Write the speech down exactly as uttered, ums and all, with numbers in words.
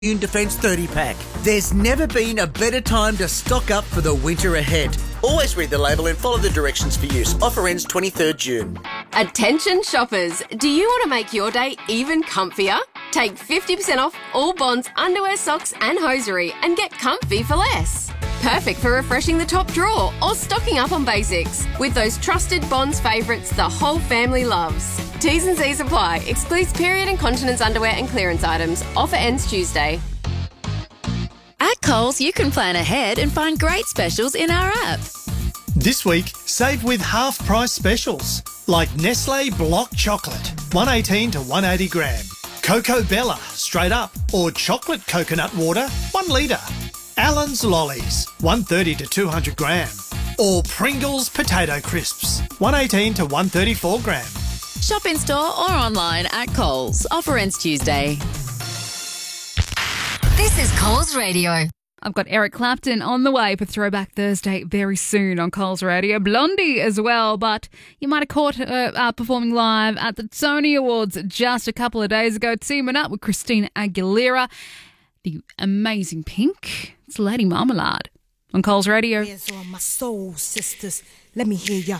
Immune Defence thirty pack. There's never been a better time to stock up for the winter ahead. Always read the label and follow the directions for use. Offer ends twenty-third June. Attention shoppers, do you want to make your day even comfier? Take fifty percent off all Bonds underwear, socks and hosiery and get comfy for less. Perfect for refreshing the top drawer or stocking up on basics with those trusted Bonds favourites the whole family loves. T's and C's apply. Excludes period and continence underwear and clearance items. Offer ends Tuesday. At Coles, you can plan ahead and find great specials in our app. This week, save with half-price specials like Nestle Block Chocolate, one eighteen to one eighty gram. Cocoa Bella, straight up, or chocolate coconut water, one litre. Allen's Lollies, one thirty to two hundred gram. Or Pringles Potato Crisps, one eighteen to one thirty-four gram. Shop in store or online at Coles. Offer ends Tuesday. This is Coles Radio. I've got Eric Clapton on the way for Throwback Thursday very soon on Coles Radio. Blondie as well, but you might have caught her uh, performing live at the Sony Awards just a couple of days ago, teaming up with Christina Aguilera. The amazing Pink. It's Lady Marmalade on Coles Radio. Hands on my soul, sisters. Let me hear ya.